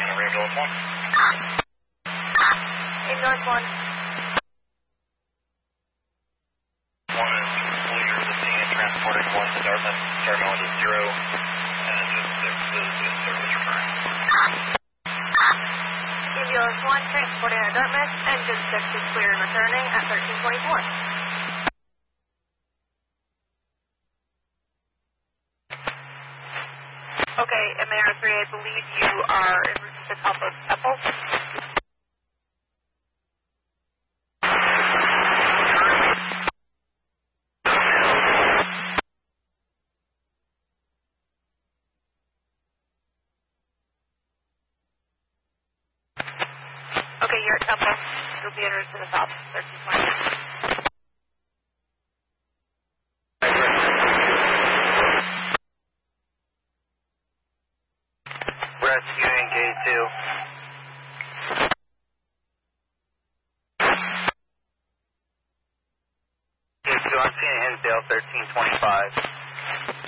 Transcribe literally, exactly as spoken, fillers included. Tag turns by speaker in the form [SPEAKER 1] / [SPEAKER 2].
[SPEAKER 1] North one.
[SPEAKER 2] In North one.
[SPEAKER 1] One is clear to see and transporting one to Dartmouth. Terminal is zero, and just six is in service returning.
[SPEAKER 2] Ambulance one transporting to Dartmouth. Engine six is clear and returning at thirteen twenty-four. Okay, M A R three, I believe you are en route to the top of Apple. Okay, you're at Temple. You'll be en route to the top, thirteen twenty.
[SPEAKER 1] We're at Union Gate two. Gate two, I'm seeing Hinsdale thirteen twenty-five.